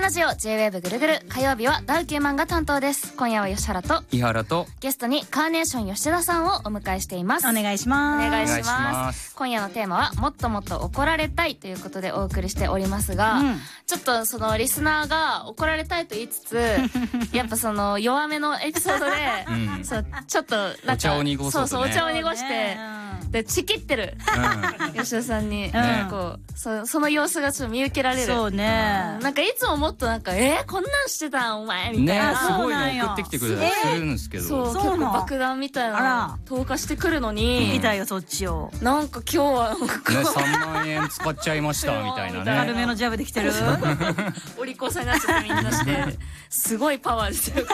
ラジオ J-WAVE ぐるぐる、火曜日はダウ9万が担当です。今夜は吉原と伊原とゲストにカーネーション吉田さんをお迎えしています。 お願いします。 お願いしお願いしま。 ます今夜のテーマはもっともっと怒られたいということでお送りしておりますが、ちょっとそのリスナーが怒られたいと言いつつやっぱその弱めのエピソードで、そうちょっとなんかお茶を濁そうとね、 そうお茶を濁してでちきってる、吉田さんに、こうその様子がちょっと見受けられる。 そうね、 なんかいつももっとなんかこんなんしてたんお前みたいな、 ね、すごいの送ってきてくれたりするんですけど、 そう結構爆弾みたいな投下してくるのに、 見たよそっちを。 なんか今日はなんかね、3万円使っちゃいましたみたいな軽ね。 めのジャブできてる。 お利口さんになっちゃってみんなしてすごいパワーですよ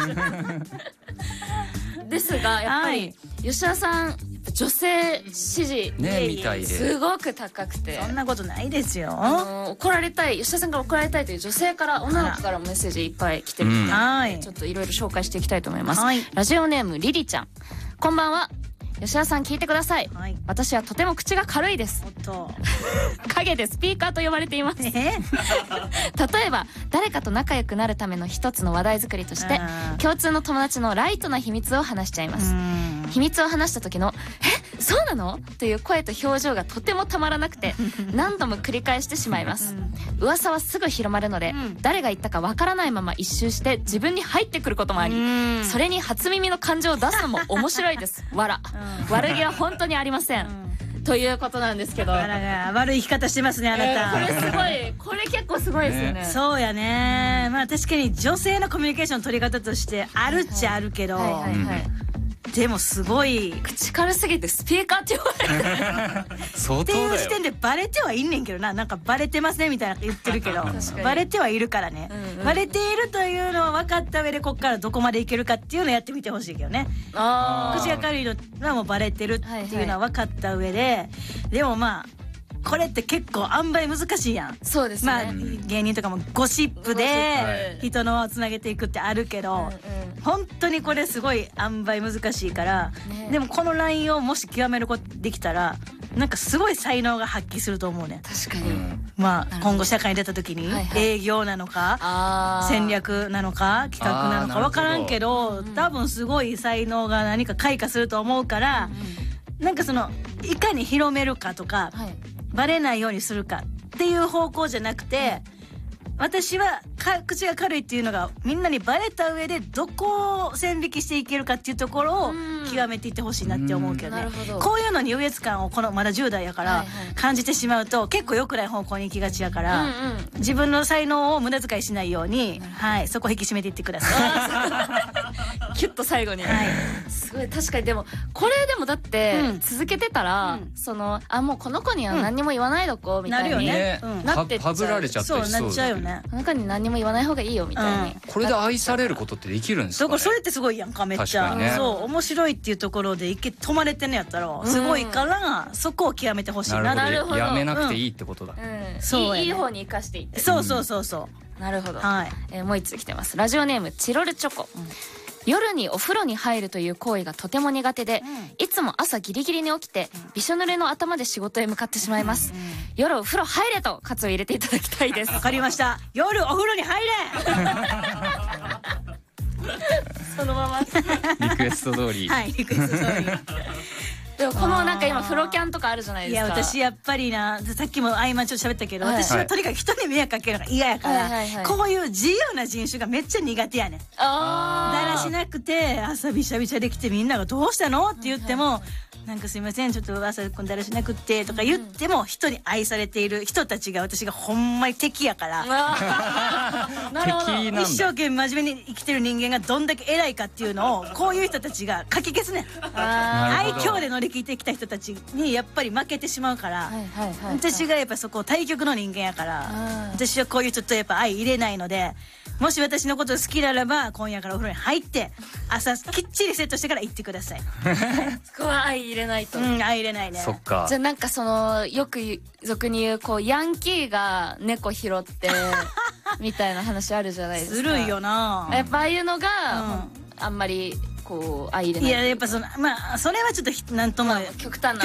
ですがやっぱり吉田さん女性支持ねみたいですごく高くて、 そんなことないですよ。 怒られたい、吉田さんが怒られたいという女性から女の子からもメッセージいっぱい来てるので、 はいちょっといろいろ紹介していきたいと思います。 はいラジオネームリリちゃん、こんばんは。吉田さん聞いてください。 はい。 私はとても口が軽いです。 おっと。 影でスピーカーと呼ばれています例えば誰かと仲良くなるための一つの話題作りとして共通の友達のライトな秘密を話しちゃいます。秘密を話した時のそうなのという声と表情がとてもたまらなくて何度も繰り返してしまいます。噂はすぐ広まるので、誰が言ったかわからないまま一周して自分に入ってくることもあり、それに初耳の感情を出すのも面白いです笑悪気は本当にありません、ということなんですけど、 あらが悪い生き方してますねあなた。 これすごい、これ結構すごいですよね。 そうやね。まあ確かに女性のコミュニケーションの取り方としてあるっちゃあるけど、でもすごい口軽すぎてスピーカーって呼ばれる相当っていうだよ。 視点でバレてはいんねんけどな、なんかバレてますねみたいな言ってるけどバレてはいるからね、バレているというのは分かった上でこっからどこまでいけるかっていうのをやってみてほしいけどね。口が軽いのはもうバレてるっていうのは分かった上で、でもまあこれって結構塩梅難しいやん。 そうですね、 まあ芸人とかもゴシップで人の輪をつなげていくってあるけど、本当にこれすごい塩梅難しいから、でもこのラインをもし極めることできたらなんかすごい才能が発揮すると思うね。 確かに、 まあ今後社会に出た時に営業なのか戦略なのか企画なのか分からんけど、多分すごい才能が何か開花すると思うから、なんかそのいかに広めるかとか、バレないようにするかっていう方向じゃなくて、私は口が軽いっていうのがみんなにバレた上でどこを線引きしていけるかっていうところを極めていってほしいなって思うけどね。こういうのに優越感をこのまだ10代やから感じてしまうと結構良くない方向に行きがちやから、自分の才能を無駄遣いしないように、はい、そこ引き締めていってくださいキュッと最後に、すごい確かに。でもこれでもだって続けてたら、そのもうこの子には何にも言わないどこみたいになってっちゃう、 はぶられちゃったりそうなっちゃうよね。 この子に何にも言わない方がいいよみたいに、 これで愛されることってできるんですかね。 だからそれってすごいやんか、めっちゃ、そう面白いっていうところで止まれてんのやったらすごいから、そこを極めてほしいな。 なるほど、 やめなくていいってことだ。 そういい方に生かしていって、 そうそうそうそう、 なるほど。 はい、 もう一つ来てます。ラジオネームチロルチョコ、夜にお風呂に入るという行為がとても苦手で、いつも朝ギリギリに起きてびしょ濡れの頭で仕事へ向かってしまいます。夜お風呂入れと喝を入れていただきたいです。 わかりました。夜お風呂に入れそのままリクエスト通り。 はい、リクエスト通り。 でもこのなんか今風呂キャンとかあるじゃないですか。 いや私やっぱりな、さっきも合間ちょっと喋ったけど、私はとにかく人に迷惑かけるのが嫌やから、こういう自由な人種がめっちゃ苦手やねん。だらしなくて朝びしゃびしゃできてみんながどうしたのって言っても、なんかすいませんちょっと朝だらしなくってとか言っても、人に愛されている人たちが私がほんまに敵やから、 敵なんだ。 一生懸命真面目に生きてる人間がどんだけ偉いかっていうのをこういう人たちがかき消すねん。愛嬌で乗り切ってきた人たちにやっぱり負けてしまうから、私がやっぱそこ対極の人間やから、私はこういう人とやっぱ相入れないので、もし私のこと好きならば今夜からお風呂に入って朝きっちりセットしてから行ってください。 そこは相入れないと。 相入れないね。 そっか。 じゃあなんかそのよく俗に言うこうヤンキーが猫拾ってみたいな話あるじゃないですか。 ずるいよな。 やっぱああいうのが、あんまりこう相入れない。 いややっぱそのまあそれはちょっとなんとも極端な